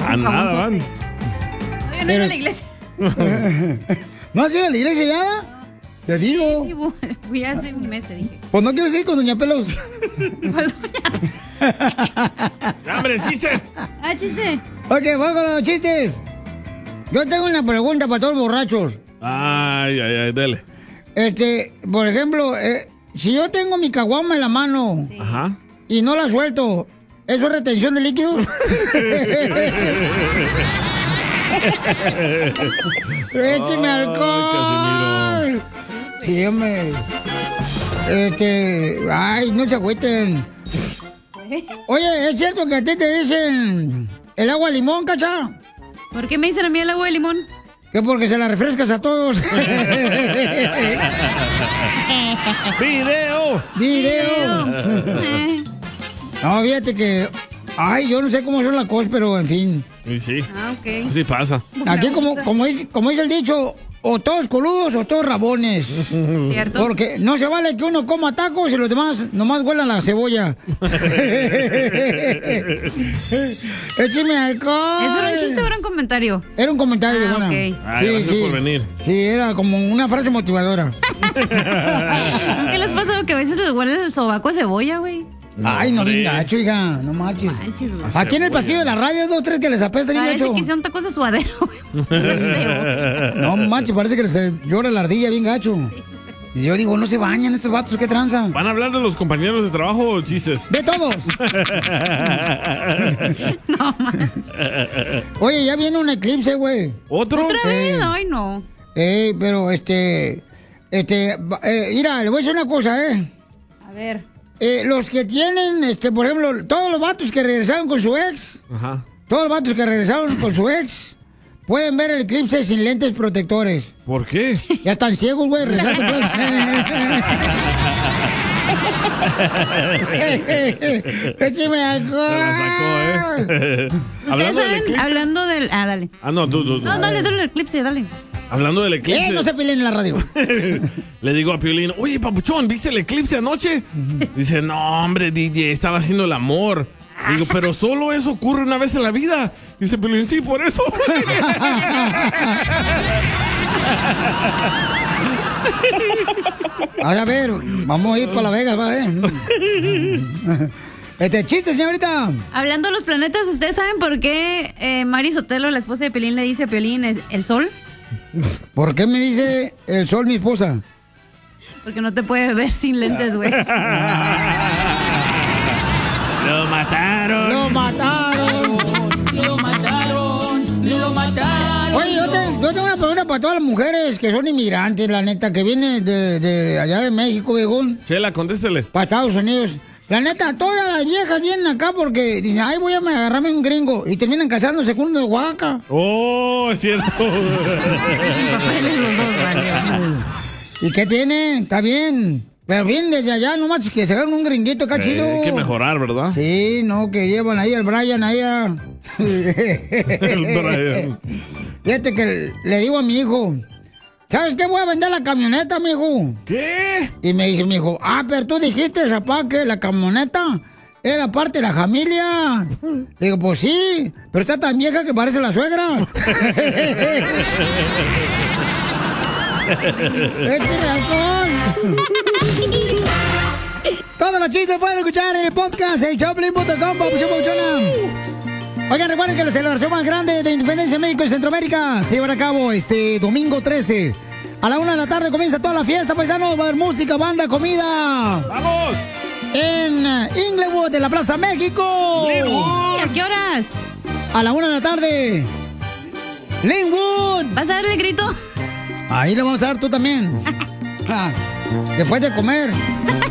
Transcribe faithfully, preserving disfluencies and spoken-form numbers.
A nada van. Oye, no he ido a la iglesia. ¿No has ido a la iglesia ya? Te digo. Sí, sí, voy, fui hace un mes, te dije. Pues no quiero ir con Doña Pelos. ¿Cuál doña? ¡Hombre, chistes! Ah, chiste. Ok, vamos con los chistes. Yo tengo una pregunta para todos los borrachos. Ay, ay, ay, dele. Este, por ejemplo, eh, si yo tengo mi caguama en la mano Sí. Ajá. y no la suelto, ¿eso es retención de líquidos? ¡Écheme Ay, alcohol! Sí, hombre. Este, ay, no se agüiten. Oye, ¿es cierto que a ti te dicen el agua de limón, cacha? ¿Por qué me dicen a mí el agua de limón? Que porque se la refrescas a todos. ¡Video! ¡Video! Eh. No, fíjate que... Ay, yo no sé cómo son las cosas, pero en fin. Y sí. Ah, ok. Sí pasa. Aquí como, como, dice, como dice el dicho, o todos coludos o todos rabones. ¿Cierto? Porque no se vale que uno coma tacos y los demás nomás huelan la cebolla. Écheme alcohol. ¿Eso era un chiste o era un comentario? Era un comentario, Ah, buena. ok. Ay, gracias por venir. Sí, era como una frase motivadora. ¿Qué les pasa que a veces les huele el sobaco a cebolla, güey? Ay, no, hombre. bien gacho, hija, no marches. Manches, güey. Aquí en el pasillo de la radio, dos, tres que les apesta bien Parece gacho. que hicieron tacos de suadero, güey. No manches, parece que les llora la ardilla bien gacho. Y yo digo, no se bañan estos vatos, ¿qué tranzan? ¿Van a hablar de los compañeros de trabajo o chistes? De todos. No, manches. Oye, ya viene un eclipse, güey. ¿Otro? ¿Otra vez? Eh. Ay, no. Eh, pero este, este, va- eh, mira, le voy a decir una cosa, eh. A ver. Eh, los que tienen, este, por ejemplo, todos los vatos que regresaron con su ex, Ajá. todos los vatos que regresaron con su ex, pueden ver el eclipse sin lentes protectores. ¿Por qué? Ya están ciegos, güey, regresaron pues. Écheme alcohol. Se la sacó, ¿eh? ¿Ustedes Hablando del saben? eclipse. Hablando del... Ah, dale. Ah, no, tú, tú, tú. No, dale, dale el eclipse, dale. Hablando del eclipse. Eh, no se peleen en la radio. Le digo a Piolín, oye, papuchón, ¿viste el eclipse anoche? Dice, no, hombre, D J, estaba haciendo el amor. Le digo, pero solo eso ocurre una vez en la vida. Dice Piolín, sí, por eso. A ver, vamos a ir para La Vegas, va, eh. Este chiste, señorita. Hablando de los planetas, ¿ustedes saben por qué eh, Mari Sotelo, la esposa de Piolín, le dice a Piolín es el sol? ¿Por qué me dice el sol mi esposa? Porque no te puede ver sin lentes, güey. Lo mataron. ¡Lo mataron! Lo mataron, lo mataron. Oye, yo, te- yo tengo una pregunta para todas las mujeres que son inmigrantes, la neta, que vienen de, de allá de México, viejón, Chela, contéstele. para Estados Unidos. La neta, todas las viejas vienen acá porque dicen, ay, voy a agarrarme un gringo. Y terminan casándose con uno de Oaxaca. Oh, es cierto. Sin papeles los dos, vale. ¿Y qué tienen? Está bien. Pero vienen desde allá, no manches, que se agarran un gringuito acá chido. Eh, hay que mejorar, ¿verdad? Sí, no, que llevan ahí al Brian, ahí a... El Brian. Fíjate que le digo a mi hijo, ¿sabes qué? Voy a vender la camioneta, mijo. ¿Qué? Y me dice mi hijo, ah, pero tú dijiste, papá, que la camioneta era parte de la familia. Le digo, pues sí, pero está tan vieja que parece la suegra. ¡Échale alcohol! Todos los chistes pueden escuchar en el podcast, el showplane punto com, papuchón, papuchona. Oigan, recuerden que la celebración más grande de Independencia de México y Centroamérica se llevará a cabo este domingo trece. A la una de la tarde comienza toda la fiesta, paisanos. Va a haber música, banda, comida. ¡Vamos! En Inglewood, en la Plaza México. ¿Y a qué horas? A la una de la tarde. Linwood. ¿Vas a darle el grito? Ahí le vamos a dar tú también. Ah, después de comer.